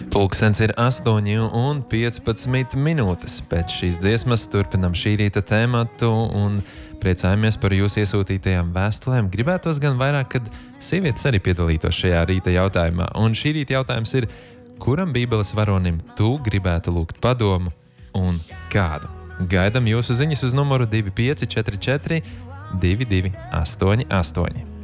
Pulkstens ir 8:15 minūtes. Pēc šīs dziesmas turpinam šī rīta tēmatu un priecājamies par jūsu iesūtītajām vēstulēm. Gribētos gan vairāk, kad sievietes arī piedalītos šajā rīta jautājumā. Un šī rīta jautājums ir, kuram Bībeles varonim tu gribētu lūgt padomu un kādu? Gaidam jūsu ziņas uz numuru 2544 2288.